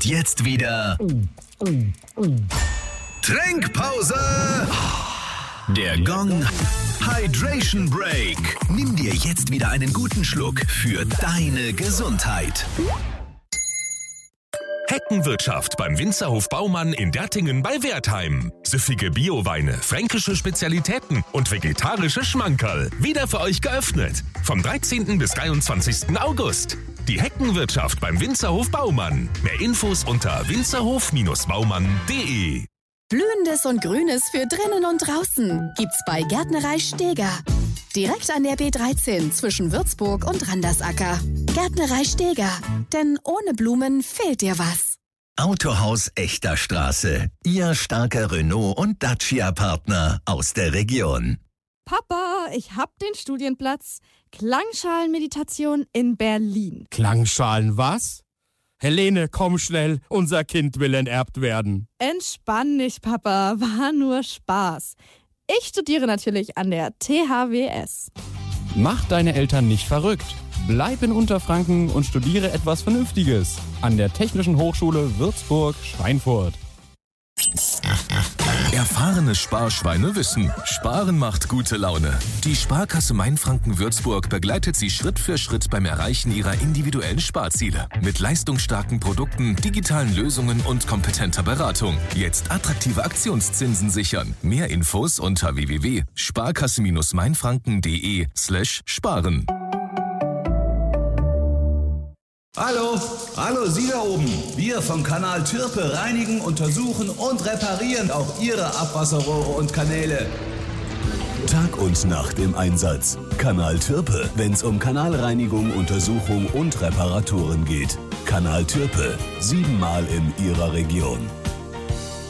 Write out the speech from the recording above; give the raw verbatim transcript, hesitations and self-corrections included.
Und jetzt wieder Trinkpause. Der Gong Hydration Break. Nimm dir jetzt wieder einen guten Schluck für deine Gesundheit. Heckenwirtschaft beim Winzerhof Baumann in Dertingen bei Wertheim. Süffige Bioweine, fränkische Spezialitäten und vegetarische Schmankerl. Wieder für euch geöffnet. Vom dreizehnten bis dreiundzwanzigsten August. Die Heckenwirtschaft beim Winzerhof Baumann. Mehr Infos unter winzerhof Baumann punkt de. Blühendes und Grünes für drinnen und draußen gibt's bei Gärtnerei Steger. Direkt an der B dreizehn zwischen Würzburg und Randersacker. Gärtnerei Steger, denn ohne Blumen fehlt dir was. Autohaus Echter Straße. Ihr starker Renault- und Dacia-Partner aus der Region. Papa, ich hab den Studienplatz. Klangschalenmeditation in Berlin. Klangschalen was? Helene, komm schnell, unser Kind will enterbt werden. Entspann dich, Papa, war nur Spaß. Ich studiere natürlich an der T H W S. Mach deine Eltern nicht verrückt. Bleib in Unterfranken und studiere etwas Vernünftiges an der Technischen Hochschule Würzburg-Schweinfurt. Erfahrene Sparschweine wissen, Sparen macht gute Laune. Die Sparkasse Mainfranken-Würzburg begleitet Sie Schritt für Schritt beim Erreichen Ihrer individuellen Sparziele. Mit leistungsstarken Produkten, digitalen Lösungen und kompetenter Beratung. Jetzt attraktive Aktionszinsen sichern. Mehr Infos unter w w w punkt sparkasse mainfranken punkt de slash sparen. Hallo, hallo Sie da oben. Wir vom Kanal Türpe reinigen, untersuchen und reparieren auch Ihre Abwasserrohre und Kanäle. Tag und Nacht im Einsatz. Kanal Türpe, wenn's um Kanalreinigung, Untersuchung und Reparaturen geht. Kanal Türpe, siebenmal in Ihrer Region.